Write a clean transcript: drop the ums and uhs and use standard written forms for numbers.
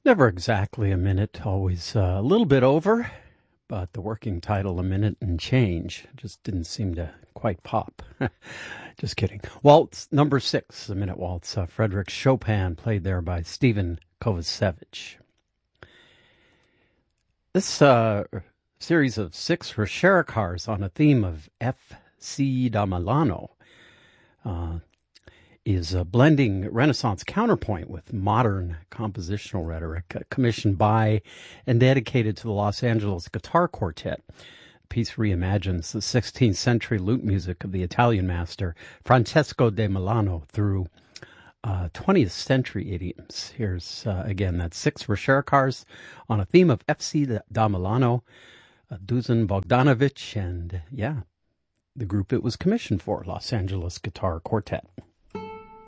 Never exactly a minute, always a little bit over, but the working title, A Minute and Change, just didn't seem to quite pop. Just kidding. Waltz number 6, a minute waltz, Frédéric Chopin, played there by Stephen Kovacevic. This series of 6 Ricercars on a theme of F.C. da Milano is blending Renaissance counterpoint with modern compositional rhetoric, commissioned by and dedicated to the Los Angeles Guitar Quartet. The piece reimagines the 16th century lute music of the Italian master Francesco da Milano through 20th century idioms. Here's, again, that's 6 Ricercars on a theme of F.C. da Milano, Dusan Bogdanovic, and, the group it was commissioned for, Los Angeles Guitar Quartet.